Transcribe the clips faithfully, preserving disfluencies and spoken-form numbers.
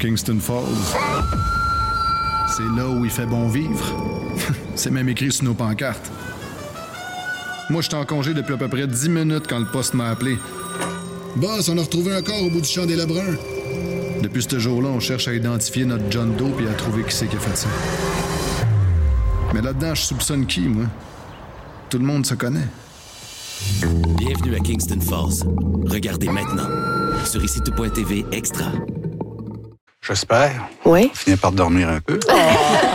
Kingston Falls. C'est là où il fait bon vivre. C'est même écrit sur nos pancartes. Moi, j'étais en congé depuis à peu près dix minutes quand le poste m'a appelé. Boss, on a retrouvé un corps au bout du champ des Lebrun. Depuis ce jour-là, on cherche à identifier notre John Doe et à trouver qui c'est qui a fait ça. Mais là-dedans, je soupçonne qui, moi? Tout le monde se connaît. Bienvenue à Kingston Falls. Regardez maintenant sur ici tout point t v Extra. J'espère. Oui. On finit par dormir un peu. Oh.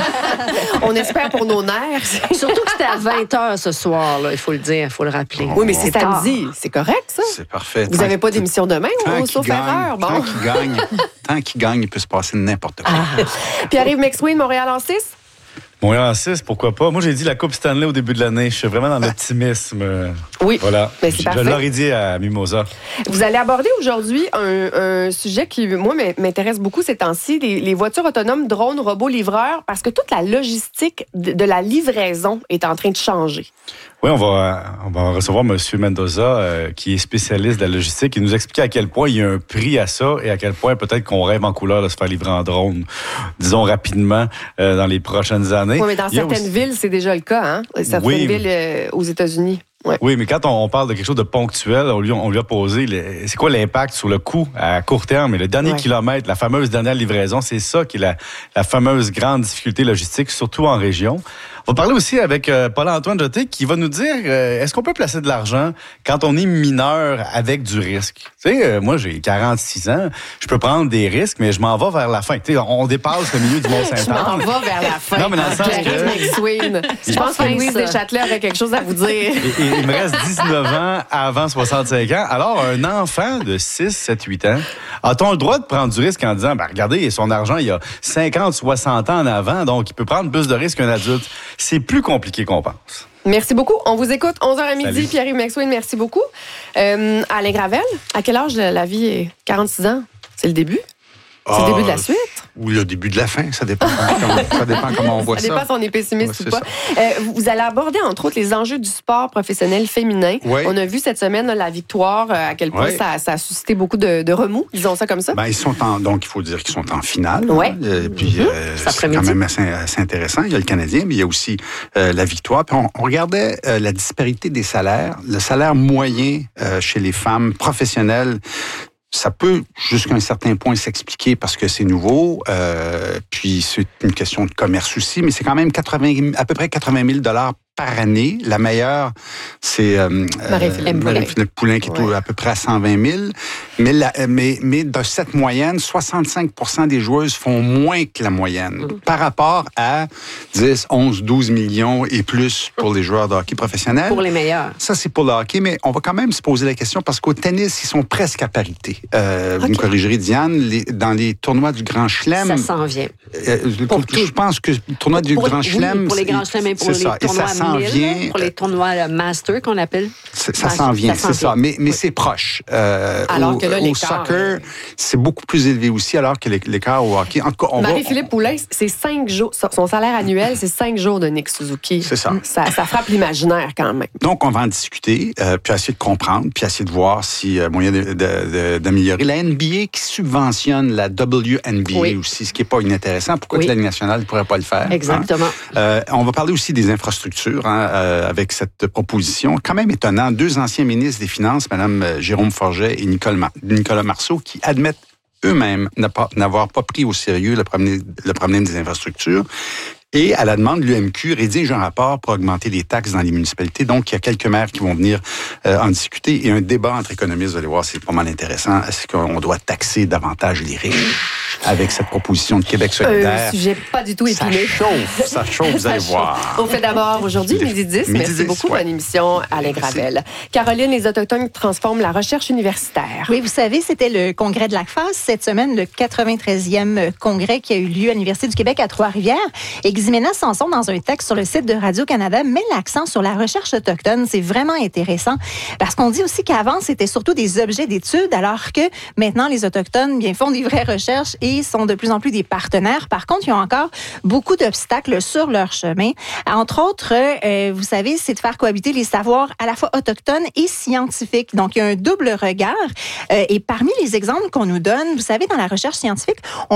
On espère pour nos nerfs. Surtout que c'était à vingt heures ce soir, là, il faut le dire, il faut le rappeler. Oui, mais c'est tard. samedi. C'est correct, ça? C'est parfait. Vous n'avez pas d'émission demain, ou sauf erreur? Bon. Tant qu'il gagne, tant qu'il gagne, il peut se passer n'importe quoi. Ah. Pierre-Yves McSween, Montréal en six? Montréal en six, pourquoi pas? Moi, j'ai dit la Coupe Stanley au début de l'année. Je suis vraiment dans l'optimisme. Oui, voilà. mais c'est je, parfait. Je l'aurais dit à Mimosa. Vous allez aborder aujourd'hui un, un sujet qui, moi, m'intéresse beaucoup ces temps-ci, les, les voitures autonomes, drones, robots, livreurs, parce que toute la logistique de, de la livraison est en train de changer. Oui, on va, on va recevoir M. Mendoza, euh, qui est spécialiste de la logistique, et nous expliquer à quel point il y a un prix à ça et à quel point peut-être qu'on rêve en couleur de se faire livrer en drone, disons rapidement, euh, dans les prochaines années. Oui, mais dans certaines aussi... villes, c'est déjà le cas, hein? Certaines oui, villes euh, aux États-Unis. Ouais. Oui, mais quand on, on parle de quelque chose de ponctuel, on lui, on lui a posé, le, c'est quoi l'impact sur le coût à court terme? Et le dernier ouais. kilomètre, la fameuse dernière livraison, c'est ça qui est la, la fameuse grande difficulté logistique, surtout en région. On va parler aussi avec euh, Paul-Antoine Jeté qui va nous dire, euh, est-ce qu'on peut placer de l'argent quand on est mineur avec du risque? Tu sais, euh, moi, j'ai quarante-six ans, je peux prendre des risques, mais je m'en vais vers la fin. Tu sais, on dépasse le milieu du Mont-Saint-Anne. Je m'en vais vers la fin. Non, mais dans le sens que... McSween. Je pense que Louise Deschâtelet aurait quelque chose à vous dire. Et, et, il me reste dix-neuf ans avant soixante-cinq ans. Alors, un enfant de six, sept, huit ans, a-t-on le droit de prendre du risque en disant, ben, regardez, son argent, il y a cinquante, soixante ans en avant, donc il peut prendre plus de risques qu'un adulte. C'est plus compliqué qu'on pense. Merci beaucoup. On vous écoute onze heures à midi. Salut. Pierre-Yves McSween, merci beaucoup. Euh, Alain Gravel, à quel âge la vie est? quarante-six ans? C'est le début? C'est ah, le début de la suite? Ou le début de la fin, ça dépend comment, ça dépend comment on voit ça. Ça dépend si on est pessimiste ouais, ou pas. Euh, vous allez aborder, entre autres, les enjeux du sport professionnel féminin. Ouais. On a vu cette semaine là, la victoire, euh, à quel point ouais. ça, ça a suscité beaucoup de, de remous, disons ça comme ça. Ben, ils sont en, donc, il faut dire qu'ils sont en finale. Ouais. Hein, euh, puis, mm-hmm. euh, c'est quand même assez, assez intéressant. Il y a le Canadien, mais il y a aussi euh, la victoire. Puis on, on regardait euh, la disparité des salaires. Le salaire moyen euh, chez les femmes professionnelles, ça peut, jusqu'à un certain point, s'expliquer parce que c'est nouveau, euh, puis c'est une question de commerce aussi, mais c'est quand même quatre-vingts, à peu près quatre-vingt mille dollars par année. La meilleure, c'est euh, Marie-Philippe Poulin. Marie-Philippe Poulin qui est ouais. à peu près à cent vingt mille. Mais, la, mais, mais de cette moyenne, soixante-cinq pour cent des joueuses font moins que la moyenne mmh. par rapport à dix, onze, douze millions et plus pour les joueurs de hockey professionnels. Pour les meilleurs. Ça, c'est pour le hockey, mais on va quand même se poser la question parce qu'au tennis, ils sont presque à parité. Euh, okay. Vous me corrigerez, Diane, les, dans les tournois du Grand Chelem... Ça s'en vient. Euh, pour pour, je pense que le tournoi du pour, Grand Chelem... Oui, pour les Grands Chelems et pour les ça. tournois et ça s'en mille, vient, pour les tournois Master qu'on appelle. Ça s'en vient, c'est ça. Mais, mais oui. c'est proche. Euh, alors au, que là, au soccer, c'est beaucoup plus élevé aussi, alors que l'écart au hockey... En tout cas, on Marie-Philippe va, Poulin, c'est cinq jours. Son salaire annuel, c'est cinq jours de Nick Suzuki. C'est ça. Ça, ça frappe l'imaginaire quand même. Donc, on va en discuter, euh, puis essayer de comprendre, puis essayer de voir s'il y a moyen de, de, de, d'améliorer. La N B A qui subventionne la W N B A oui. aussi, ce qui n'est pas inintéressant. Pourquoi oui. que la Ligue nationale ne pourrait pas le faire? Exactement. Hein? Euh, on va parler aussi des infrastructures hein, euh, avec cette proposition. Quand même étonnant, deux anciens ministres des Finances, Mme Jérôme Forget et Nicole Mar- Nicolas Marceau, qui admettent eux-mêmes n'avoir pas pris au sérieux le problème, le problème des infrastructures. Et à la demande de l'U M Q, rédige un rapport pour augmenter les taxes dans les municipalités. Donc, il y a quelques maires qui vont venir euh, en discuter. Et un débat entre économistes, vous allez voir, c'est pas mal intéressant. Est-ce qu'on doit taxer davantage les riches avec cette proposition de Québec solidaire? Un sujet pas du tout épineux. Ça chauffe, ça chauffe, vous allez voir. On fait d'abord aujourd'hui, midi dix. Merci dix, beaucoup, ouais. bonne émission, Alain Gravel. Caroline, les Autochtones transforment la recherche universitaire. Oui, vous savez, c'était le congrès de l'A C F A S cette semaine, le quatre-vingt-treizième congrès qui a eu lieu à l'Université du Québec à Trois-Rivières. Et Ximena Sanson, dans un texte sur le site de Radio-Canada, met l'accent sur la recherche autochtone. C'est vraiment intéressant parce qu'on dit aussi qu'avant, c'était surtout des objets d'études, alors que maintenant, les Autochtones bien, font des vraies recherches et sont de plus en plus des partenaires. Par contre, ils ont encore beaucoup d'obstacles sur leur chemin. Entre autres, euh, vous savez, c'est de faire cohabiter les savoirs à la fois autochtones et scientifiques. Donc, il y a un double regard. Euh, et parmi les exemples qu'on nous donne, vous savez, dans la recherche scientifique, on